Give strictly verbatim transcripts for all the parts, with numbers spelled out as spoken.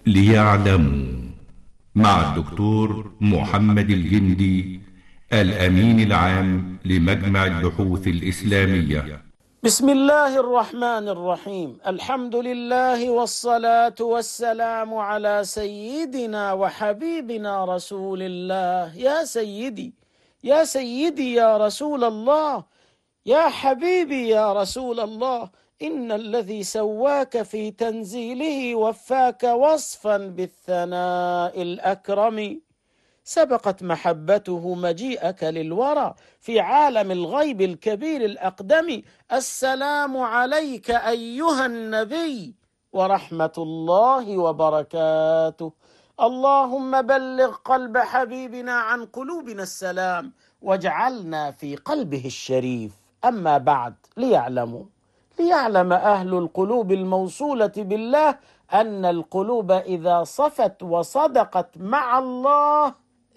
ليعلموا مع الدكتور محمد الجندي الأمين العام لمجمع البحوث الإسلامية. بسم الله الرحمن الرحيم. الحمد لله والصلاة والسلام على سيدنا وحبيبنا رسول الله. يا سيدي يا سيدي يا رسول الله، يا حبيبي يا رسول الله، إن الذي سواك في تنزيله وفاك وصفا بالثناء الأكرم. سبقت محبته مجيئك للورى في عالم الغيب الكبير الأقدم. السلام عليك أيها النبي ورحمة الله وبركاته. اللهم بلغ قلب حبيبنا عن قلوبنا السلام واجعلنا في قلبه الشريف. أما بعد، ليعلموا ليعلم أهل القلوب الموصولة بالله أن القلوب إذا صفت وصدقت مع الله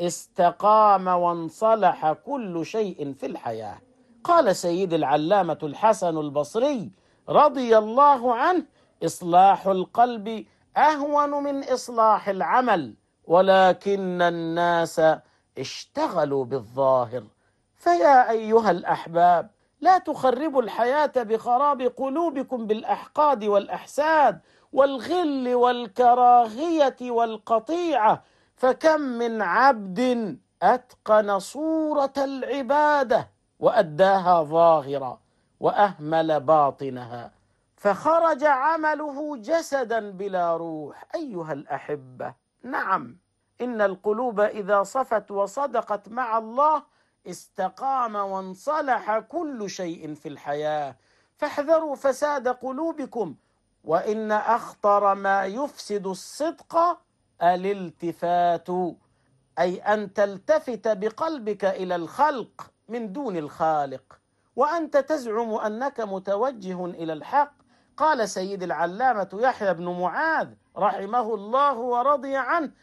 استقام وانصلح كل شيء في الحياة. قال سيد العلامة الحسن البصري رضي الله عنه: إصلاح القلب أهون من إصلاح العمل، ولكن الناس اشتغلوا بالظاهر. فيا أيها الأحباب، لا تخربوا الحياة بخراب قلوبكم بالأحقاد والأحساد والغل والكراهية والقطيعة. فكم من عبد أتقن صورة العبادة وأداها ظاهرة وأهمل باطنها، فخرج عمله جسدا بلا روح. أيها الأحبة، نعم، إن القلوب إذا صفت وصدقت مع الله استقام وانصلح كل شيء في الحياة. فاحذروا فساد قلوبكم، وإن أخطر ما يفسد الصدق الالتفات، أي أن تلتفت بقلبك إلى الخلق من دون الخالق، وأنت تزعم أنك متوجه إلى الحق. قال سيد العلامة يحيى بن معاذ رحمه الله ورضي عنه: